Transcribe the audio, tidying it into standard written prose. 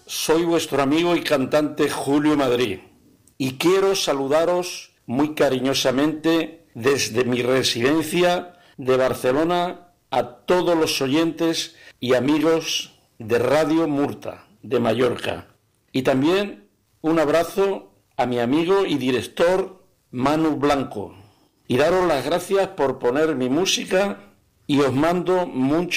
soy vuestro amigo y cantante Julio Madrid y quiero saludaros muy cariñosamente desde mi residencia de Barcelona a todos los oyentes y amigos de Radio Murta de Mallorca. Y también un abrazo a mi amigo y director Manu Blanco. Y daros las gracias por poner mi música y os mando mucho